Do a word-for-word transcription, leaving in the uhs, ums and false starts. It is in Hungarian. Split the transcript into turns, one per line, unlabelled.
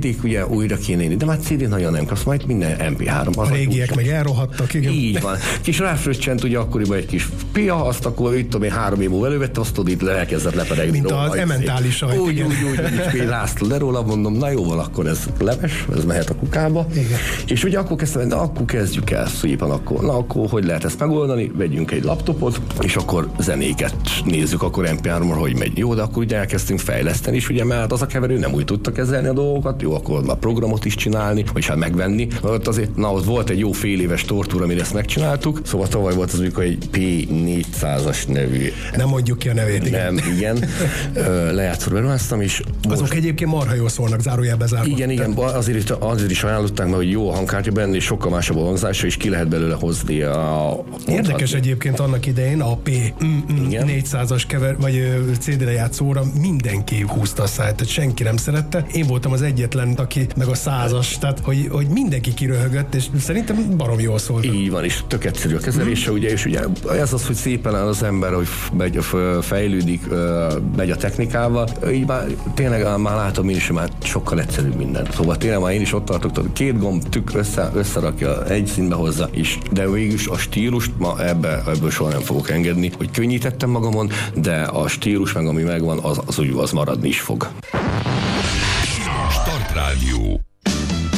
ugye újra kéne írni, de már cé dé nagyon nem kapsz, majd minden em pé három.
A régiek meg elrohadtak, igen.
Így van. Kis ráfröccsent ugye akkoriban egy kis pia, azt akkor itt tudom én három év múlva elővette, azt tudod itt elkezdett leperegni.
Mint
róla,
az ementális sajt.
Úgy, úgy, úgy, úgy, úgy László le róla, mondom, na jóval, akkor ez leves, ez mehet a kukába.
Igen.
És ugye akkor kezdtem, de akkor kezdjük el szépen, akkor, na akkor hogy lehet ezt megoldani, vegyünk egy laptopot, és akkor zenéket nézzük, akkor em pé háromra hogy megy. Jó, de akkor ugye elkezdtünk fejleszteni, és ugye mert az a keverő nem úgy tudta kezelni a dolgokat, jó, akkor már programot is csinálni, vagy hát megvenni. Ott azért, na, ott volt egy jó fél éves tortúra, amire ezt megcsináltuk, szóval tavaly volt az, amikor egy pé négyszázas nevű.
Nem mondjuk ki a nevét, igen.
Nem, igen. Lejátszóra beruháztam, és
azok most... egyébként marha jól szólnak, zárójelbe zárva.
Igen, igen, azért is, azért is ajánlották meg, hogy jó a hangkártya benne, és sokkal másabb a hangzása, és ki lehet belőle hozni a...
Érdekes mondhatni. Egyébként annak idején a pé négyszázas kever, vagy cé dé lejátszóra mindenki húzta a szájt, tehát senki nem szerette. Én voltam az egyetlen, aki meg a százas, tehát hogy, hogy mindenki kiröhögött, és szerintem barom jól szólt.
Így van, és tök egyszerű a kezelése, hmm. ugye, és ugye ez az, hogy szépen áll az ember, hogy megy, fejlődik, megy a technikával, így már tényleg már látom én is, hogy már sokkal egyszerűbb minden. Szóval tényleg már én is ott tartok, hogy két gomb tük össze, összerakja, egy színbe hozza, és de végülis a stílust ma ebbe, ebből soha nem fogok engedni, hogy könnyítettem magamon, de a stílus meg ami megvan, az, az úgy az maradni is fog.
Start Rádió.